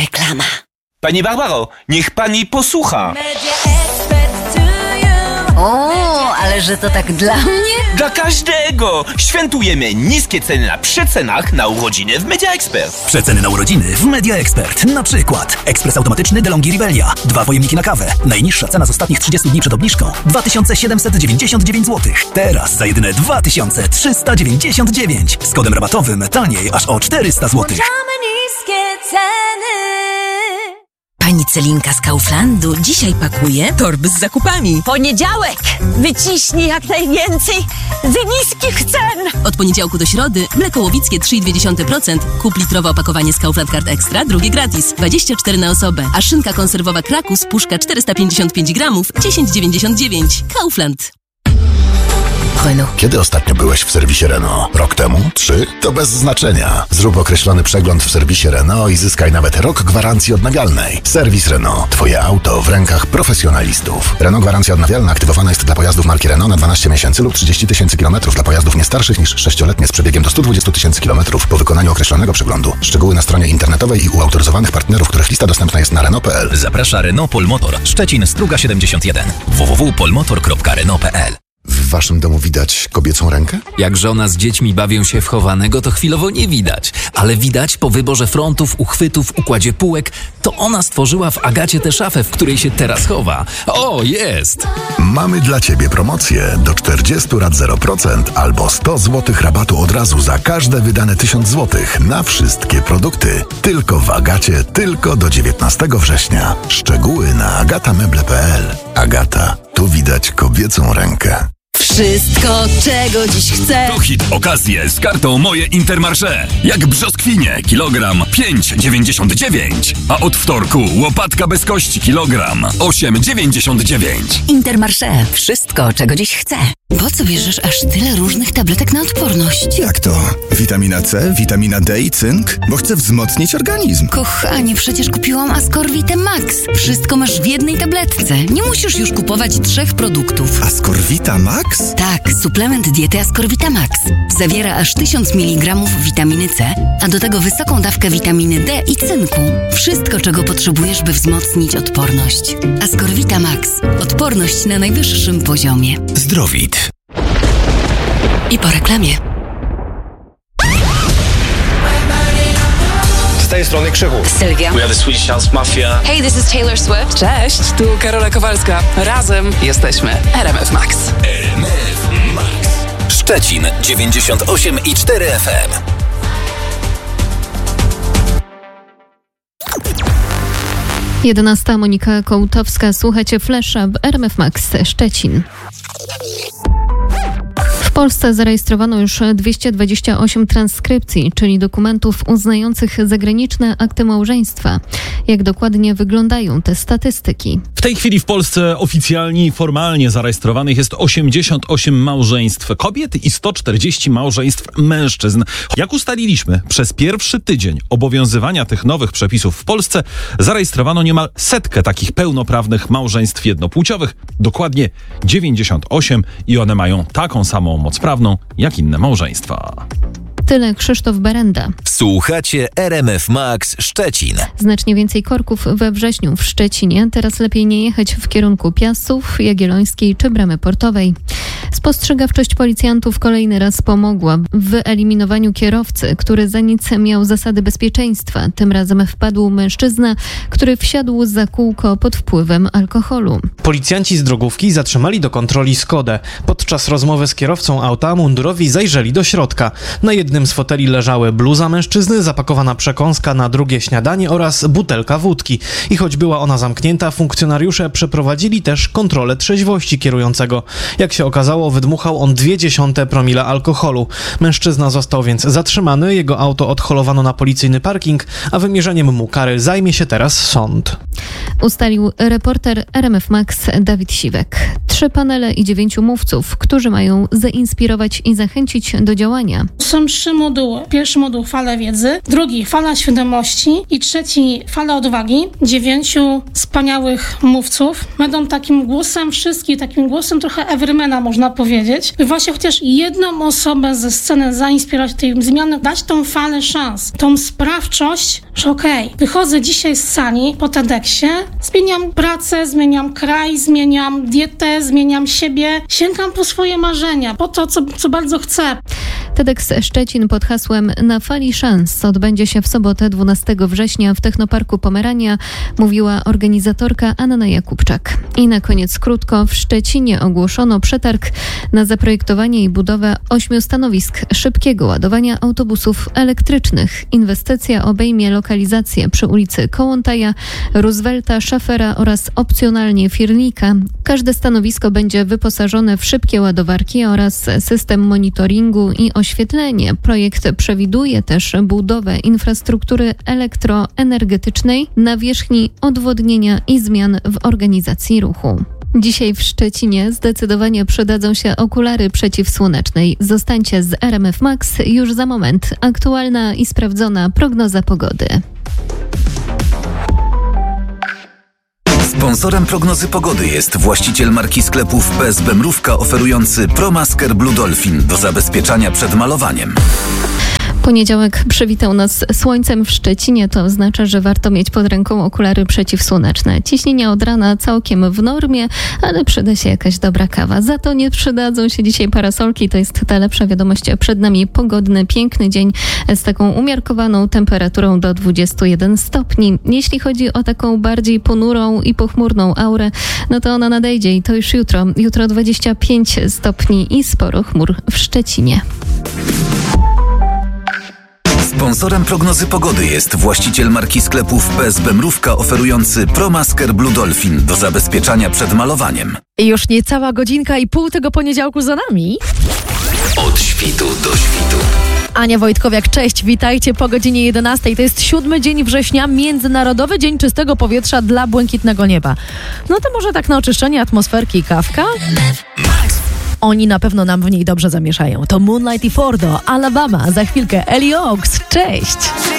Reklama. Pani Barbaro, niech pani posłucha. O, ale że to tak dla mnie? Dla każdego! Świętujemy niskie ceny na przecenach na urodziny w Media Expert. Przeceny na urodziny w Media Expert. Na przykład ekspres automatyczny DeLonghi Rivelia. 2 pojemniki na kawę. Najniższa cena z ostatnich 30 dni przed obniżką 2799 zł. Teraz za jedyne 2399. Z kodem rabatowym taniej aż o 400 zł. niskie ceny. Pani Celinka z Kauflandu dzisiaj pakuje torby z zakupami. Poniedziałek! Wyciśnij jak najwięcej z niskich cen! Od poniedziałku do środy mleko łowickie 3,2%. Kup litrowe opakowanie z Kaufland Card Extra, drugie gratis. 24 na osobę. A szynka konserwowa Krakus, puszka 455 gramów, 10,99. Kaufland. Renault. Kiedy ostatnio byłeś w serwisie Renault? Rok temu? 3? To bez znaczenia. Zrób określony przegląd w serwisie Renault i zyskaj nawet rok gwarancji odnawialnej. Serwis Renault. Twoje auto w rękach profesjonalistów. Renault gwarancja odnawialna aktywowana jest dla pojazdów marki Renault na 12 miesięcy lub 30 000 km dla pojazdów nie starszych niż 6-letnie z przebiegiem do 120 000 km po wykonaniu określonego przeglądu. Szczegóły na stronie internetowej i u autoryzowanych partnerów, których lista dostępna jest na Renault.pl. Zaprasza Renault Polmotor. Szczecin, Struga 71. www.polmotor.renault.pl. W waszym domu widać kobiecą rękę? Jak żona z dziećmi bawią się w chowanego, to chwilowo nie widać. Ale widać po wyborze frontów, uchwytów, układzie półek, to ona stworzyła w Agacie tę szafę, w której się teraz chowa. O, jest! Mamy dla ciebie promocję do 40 rat 0% albo 100 zł rabatu od razu za każde wydane 1000 zł na wszystkie produkty. Tylko w Agacie, tylko do 19 września. Szczegóły na agatameble.pl. Agata, tu widać kobiecą rękę. Wszystko, czego dziś chcę. To hit okazje z kartą Moje Intermarché. Jak brzoskwinie, kilogram 5,99. A od wtorku łopatka bez kości, kilogram 8,99. Intermarché. Wszystko, czego dziś chcę. Po co bierzesz aż tyle różnych tabletek na odporność? Jak to? Witamina C, witamina D i cynk? Bo chcę wzmocnić organizm. Kochanie, przecież kupiłam Ascorvite Max. Wszystko masz w jednej tabletce. Nie musisz już kupować 3 produktów. Ascorvita Max? Tak, suplement diety Ascorvita Max. Zawiera aż 1000 mg witaminy C, a do tego wysoką dawkę witaminy D i cynku. Wszystko, czego potrzebujesz, by wzmocnić odporność. Ascorvita Max. Odporność na najwyższym poziomie. Zdrowit. I po reklamie. Z tej strony Krzychu. Sylwia. We are the Swedish House Mafia. Hey, this is Taylor Swift. Cześć, tu Karola Kowalska. Razem jesteśmy RMF Max. RMF Max. Szczecin 98,4 FM. Jedenasta, Monika Kołtowska. Słuchacie Flesza w RMF Max Szczecin. W Polsce zarejestrowano już 228 transkrypcji, czyli dokumentów uznających zagraniczne akty małżeństwa. Jak dokładnie wyglądają te statystyki? W tej chwili w Polsce oficjalnie i formalnie zarejestrowanych jest 88 małżeństw kobiet i 140 małżeństw mężczyzn. Jak ustaliliśmy, przez pierwszy tydzień obowiązywania tych nowych przepisów w Polsce zarejestrowano niemal 100 takich pełnoprawnych małżeństw jednopłciowych, dokładnie 98, i one mają taką samą moc prawną jak inne małżeństwa. Tyle Krzysztof Berenda. Słuchacie RMF Max Szczecin. Znacznie więcej korków we wrześniu w Szczecinie. Teraz lepiej nie jechać w kierunku Piastów, Jagiellońskiej czy Bramy Portowej. Spostrzegawczość policjantów kolejny raz pomogła w wyeliminowaniu kierowcy, który za nic miał zasady bezpieczeństwa. Tym razem wpadł mężczyzna, który wsiadł za kółko pod wpływem alkoholu. Policjanci z drogówki zatrzymali do kontroli Skodę. Podczas rozmowy z kierowcą auta mundurowi zajrzeli do środka. Na jednym z foteli leżały bluza mężczyzny, zapakowana przekąska na drugie śniadanie oraz butelka wódki. I choć była ona zamknięta, funkcjonariusze przeprowadzili też kontrolę trzeźwości kierującego. Jak się okazało, wydmuchał on 0,2 promila alkoholu. Mężczyzna został więc zatrzymany, jego auto odholowano na policyjny parking, a wymierzeniem mu kary zajmie się teraz sąd. Ustalił reporter RMF Max Dawid Siwek. 3 panele i 9 mówców, którzy mają zainspirować i zachęcić do działania. Są 3 moduły. Pierwszy moduł fala wiedzy, drugi fala świadomości i trzeci fala odwagi. 9 wspaniałych mówców będą takim głosem wszystkich, takim głosem trochę Everymana można powiedzieć. By właśnie chociaż jedną osobę ze sceny zainspirować do tej zmiany, dać tą falę szans, tą sprawczość, że wychodzę dzisiaj z sali po TEDxie, zmieniam pracę, zmieniam kraj, zmieniam dietę, zmieniam siebie, sięgam po swoje marzenia, po to, co bardzo chcę. TEDx Szczecin pod hasłem Na fali szans odbędzie się w sobotę 12 września w Technoparku Pomerania, mówiła organizatorka Anna Jakubczak. I na koniec krótko, w Szczecinie ogłoszono przetarg na zaprojektowanie i budowę 8 stanowisk szybkiego ładowania autobusów elektrycznych. Inwestycja obejmie lokalizację przy ulicy Kołłątaja, Roosevelta, Szafera oraz opcjonalnie Firlika. Każde stanowisko będzie wyposażone w szybkie ładowarki oraz system monitoringu i oświetlenie. Projekt przewiduje też budowę infrastruktury elektroenergetycznej, nawierzchni, odwodnienia i zmian w organizacji ruchu. Dzisiaj w Szczecinie zdecydowanie przydadzą się okulary przeciwsłoneczne. Zostańcie z RMF Max już za moment. Aktualna i sprawdzona prognoza pogody. Sponsorem prognozy pogody jest właściciel marki sklepów PSB Mrówka oferujący ProMasker Blue Dolphin do zabezpieczania przed malowaniem. Poniedziałek przywitał nas słońcem w Szczecinie. To oznacza, że warto mieć pod ręką okulary przeciwsłoneczne. Ciśnienie od rana całkiem w normie, ale przyda się jakaś dobra kawa. Za to nie przydadzą się dzisiaj parasolki. To jest ta lepsza wiadomość. Przed nami pogodny, piękny dzień z taką umiarkowaną temperaturą do 21 stopni. Jeśli chodzi o taką bardziej ponurą i pochmurną aurę, no to ona nadejdzie i to już jutro. Jutro 25 stopni i sporo chmur w Szczecinie. Sponsorem prognozy pogody jest właściciel marki sklepów PSB Mrówka oferujący ProMasker Blue Dolphin do zabezpieczania przed malowaniem. I już niecała godzinka i pół tego poniedziałku za nami. Od świtu do świtu. Ania Wojtkowiak, cześć, witajcie po godzinie 11. To jest 7 dzień września, Międzynarodowy Dzień Czystego Powietrza dla Błękitnego Nieba. No to może tak na oczyszczenie atmosferki i kawka? Oni na pewno nam w niej dobrze zamieszają. To Moonlight i Fordo, Alabama, za chwilkę Ellie Oaks, cześć!